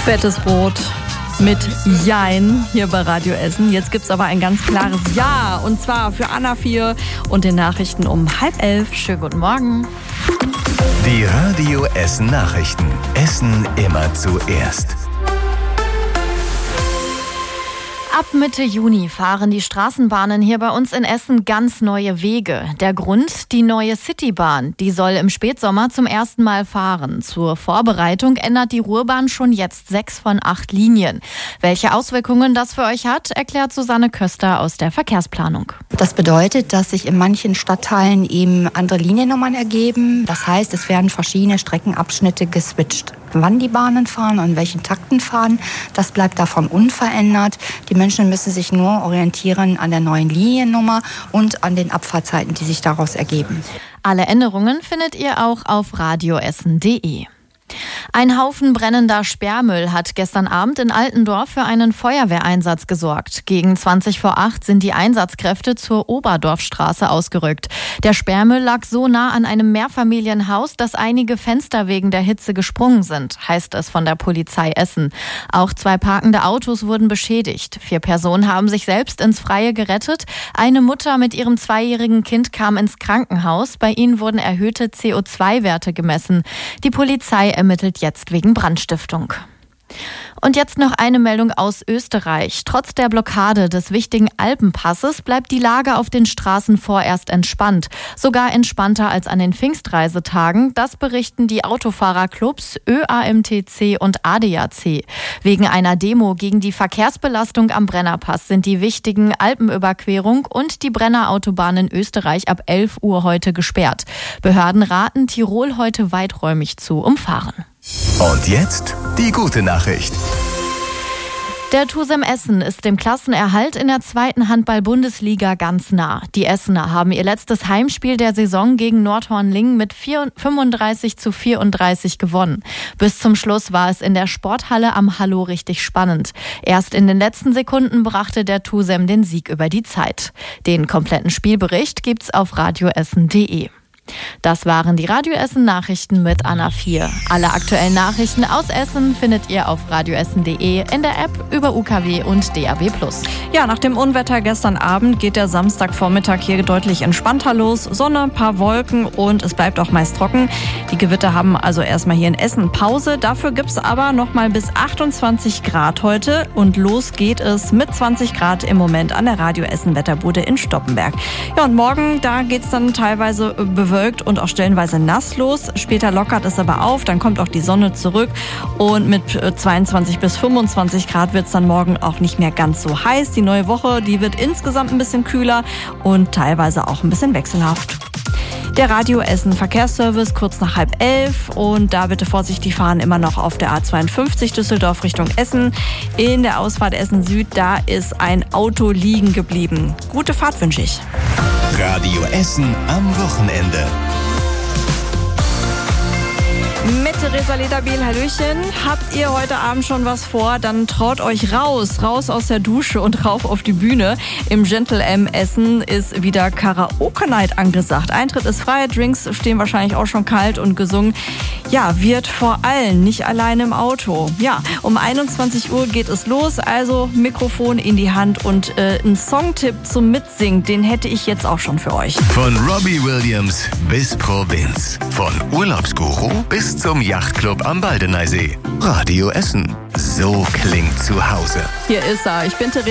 Fettes Brot mit Jein hier bei Radio Essen. Jetzt gibt's aber ein ganz klares Ja, und zwar für Anna 4 und den Nachrichten um 10:30. Schönen guten Morgen. Die Radio Essen Nachrichten. Essen immer zuerst. Ab Mitte Juni fahren die Straßenbahnen hier bei uns in Essen ganz neue Wege. Der Grund, die neue Citybahn. Die soll im Spätsommer zum ersten Mal fahren. Zur Vorbereitung ändert die Ruhrbahn schon jetzt 6 von 8 Linien. Welche Auswirkungen das für euch hat, erklärt Susanne Köster aus der Verkehrsplanung. Das bedeutet, dass sich in manchen Stadtteilen eben andere Liniennummern ergeben. Das heißt, es werden verschiedene Streckenabschnitte geswitcht. Wann die Bahnen fahren und in welchen Takten fahren, das bleibt davon unverändert. Die Menschen müssen sich nur orientieren an der neuen Liniennummer und an den Abfahrtzeiten, die sich daraus ergeben. Alle Änderungen findet ihr auch auf radioessen.de. Ein Haufen brennender Sperrmüll hat gestern Abend in Altendorf für einen Feuerwehreinsatz gesorgt. Gegen 7:20 sind die Einsatzkräfte zur Oberdorfstraße ausgerückt. Der Sperrmüll lag so nah an einem Mehrfamilienhaus, dass einige Fenster wegen der Hitze gesprungen sind, heißt es von der Polizei Essen. Auch 2 parkende Autos wurden beschädigt. 4 Personen haben sich selbst ins Freie gerettet. Eine Mutter mit ihrem 2-jährigen Kind kam ins Krankenhaus. Bei ihnen wurden erhöhte CO2-Werte gemessen. Die Polizei ermittelt jetzt wegen Brandstiftung. Und jetzt noch eine Meldung aus Österreich. Trotz der Blockade des wichtigen Alpenpasses bleibt die Lage auf den Straßen vorerst entspannt. Sogar entspannter als an den Pfingstreisetagen. Das berichten die Autofahrerclubs ÖAMTC und ADAC. Wegen einer Demo gegen die Verkehrsbelastung am Brennerpass sind die wichtigen Alpenüberquerung und die Brennerautobahn in Österreich ab 11 Uhr heute gesperrt. Behörden raten Tirol heute weiträumig zu umfahren. Und jetzt die gute Nachricht. Der TuSem Essen ist dem Klassenerhalt in der 2. Handball-Bundesliga ganz nah. Die Essener haben ihr letztes Heimspiel der Saison gegen Nordhorn-Lingen mit 35:34 gewonnen. Bis zum Schluss war es in der Sporthalle am Hallo richtig spannend. Erst in den letzten Sekunden brachte der TuSem den Sieg über die Zeit. Den kompletten Spielbericht gibt's auf radioessen.de. Das waren die Radio Essen Nachrichten mit Anna 4. Alle aktuellen Nachrichten aus Essen findet ihr auf radioessen.de, in der App, über UKW und DAB+. Ja, nach dem Unwetter gestern Abend geht der Samstagvormittag hier deutlich entspannter los. Sonne, paar Wolken und es bleibt auch meist trocken. Die Gewitter haben also erstmal hier in Essen Pause. Dafür gibt's aber nochmal bis 28 Grad heute und los geht es mit 20 Grad im Moment an der Radio Essen Wetterbude in Stoppenberg. Ja, und morgen, da geht's dann teilweise bewölkt und auch stellenweise nass los. Später lockert es aber auf, dann kommt auch die Sonne zurück und mit 22 bis 25 Grad wird es dann morgen auch nicht mehr ganz so heiß. Die neue Woche, die wird insgesamt ein bisschen kühler und teilweise auch ein bisschen wechselhaft. Der Radio Essen Verkehrsservice kurz nach 10:30 und da bitte vorsichtig fahren, immer noch auf der A52 Düsseldorf Richtung Essen. In der Ausfahrt Essen Süd, da ist ein Auto liegen geblieben. Gute Fahrt wünsche ich. Radio Essen am Wochenende. Mit Theresa Lederbiel, hallöchen. Habt ihr heute Abend schon was vor? Dann traut euch raus aus der Dusche und rauf auf die Bühne. Im Gentle M Essen ist wieder Karaoke Night angesagt. Eintritt ist frei, Drinks stehen wahrscheinlich auch schon kalt und gesungen. Ja, wird vor allem, nicht allein im Auto. Ja, um 21 Uhr geht es los, also Mikrofon in die Hand und ein Songtipp zum Mitsingen, den hätte ich jetzt auch schon für euch. Von Robbie Williams bis Provinz. Von Urlaubsguru bis zum Yachtclub am Baldeneysee. Radio Essen. So klingt zu Hause. Hier ist er. Ich bin Theresa.